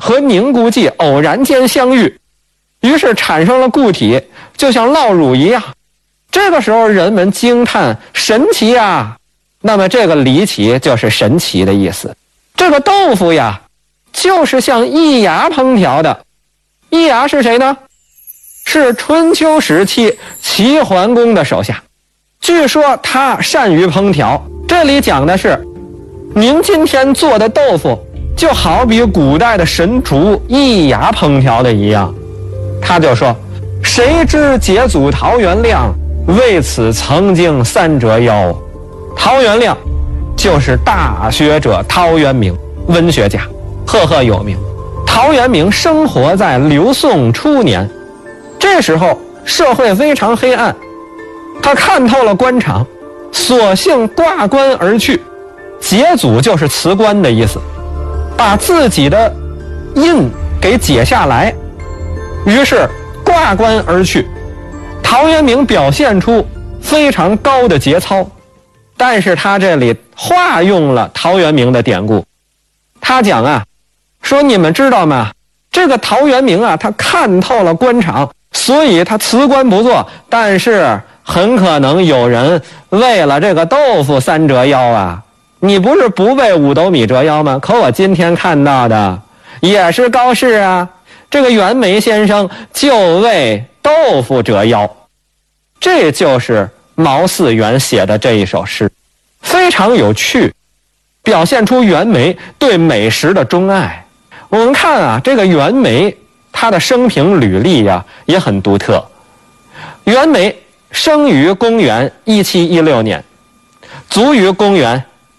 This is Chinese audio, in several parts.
和凝固剂偶然间相遇，于是产生了固体，就像酪乳一样。这个时候人们惊叹神奇呀，那么这个离奇就是神奇的意思。这个豆腐呀，就是像易牙烹调的。易牙是谁呢？是春秋时期齐桓公的手下，据说他善于烹调。这里讲的是您今天做的豆腐就好比古代的神厨易牙烹调的一样。他就说，谁知节祖陶元亮，为此曾经三折腰。陶元亮就是大学者陶渊明，文学家，赫赫有名。陶渊明生活在刘宋初年，这时候社会非常黑暗，他看透了官场，索性挂冠而去。解祖就是辞官的意思，把自己的印给解下来，于是挂冠而去。陶渊明表现出非常高的节操，但是他这里化用了陶渊明的典故。他讲啊，说你们知道吗？这个陶渊明啊，他看透了官场，所以他辞官不做，但是很可能有人为了这个豆腐三折腰啊。你不是不为五斗米折腰吗？可我今天看到的也是高适啊，这个袁枚先生就为豆腐折腰。这就是毛嗣源写的这一首诗，非常有趣，表现出袁枚对美食的钟爱。我们看啊，这个袁枚他的生平履历呀，也很独特。袁枚生于公元1716年，卒于公元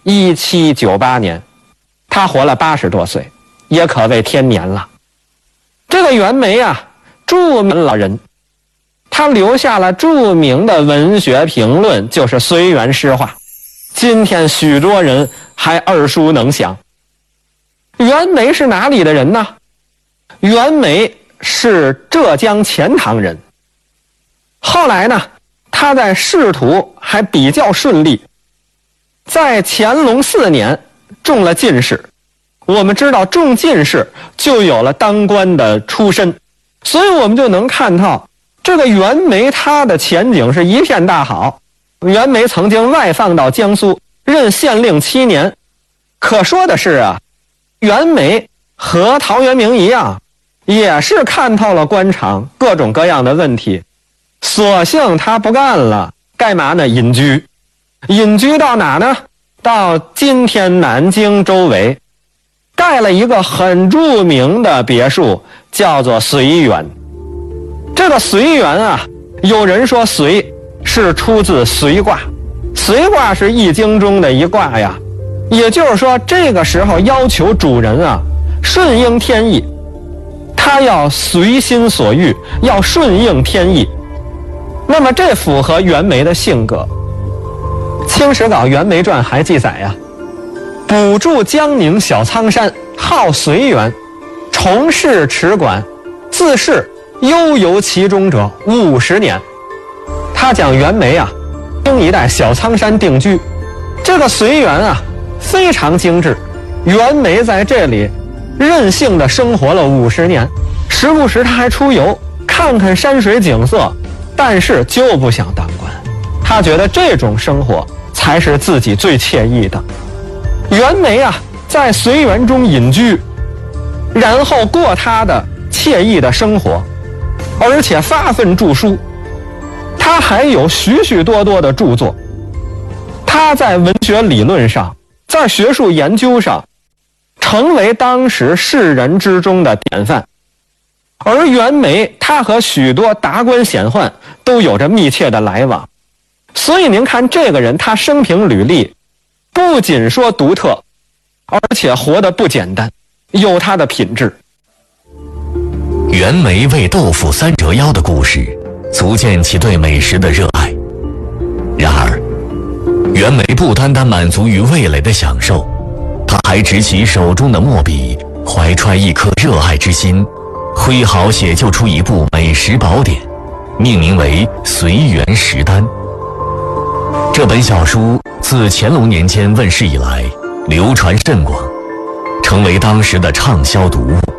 1798年，他活了80多岁，也可谓天年了。这个袁枚啊，著名老人，他留下了著名的文学评论，就是《随园诗话》，今天许多人还耳熟能详。袁枚是哪里的人呢？袁枚是浙江钱塘人。后来呢，他在仕途还比较顺利，在乾隆4年中了进士。我们知道中进士就有了当官的出身，所以我们就能看到这个袁枚他的前景是一片大好。袁枚曾经外放到江苏任县令7年。可说的是啊，袁枚和陶渊明一样，也是看透了官场各种各样的问题，索性他不干了，干嘛呢？隐居。隐居到哪呢？到今天南京周围，盖了一个很著名的别墅，叫做随园。这个随园啊，有人说随是出自随卦，随卦是易经中的一卦呀。也就是说，这个时候要求主人啊，顺应天意，他要随心所欲，要顺应天意。那么这符合袁枚的性格。清史稿《袁枚传》还记载呀，补助江宁小仓山，号随园，从事持管，自是悠游其中者50年。他讲袁枚啊，京一带小仓山定居，这个随园啊非常精致，袁枚在这里任性的生活了50年，时不时他还出游看看山水景色，但是就不想当官，他觉得这种生活才是自己最惬意的。袁枚啊，在随园中隐居，然后过他的惬意的生活，而且发奋著书。他还有许许多多的著作，他在文学理论上，在学术研究上，成为当时士人之中的典范。而袁枚他和许多达官显宦都有着密切的来往，所以您看这个人，他生平履历不仅说独特，而且活得不简单，有他的品质。 袁枚为豆腐三折腰的故事，足见其对美食的热爱。然而，袁枚不单单满足于味蕾的享受，他还执起手中的墨笔，怀揣一颗热爱之心，挥毫写就出一部美食宝典，命名为《随园食单》。这本小书自乾隆年间问世以来，流传甚广，成为当时的畅销读物。